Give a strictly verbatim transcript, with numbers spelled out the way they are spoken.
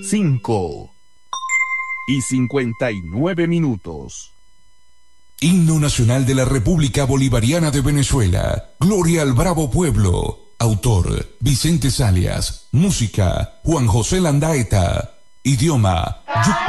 cinco y cincuenta y nueve minutos. Himno Nacional de la República Bolivariana de Venezuela. Gloria al bravo pueblo. Autor, Vicente Salias. Música, Juan José Landaeta. Idioma,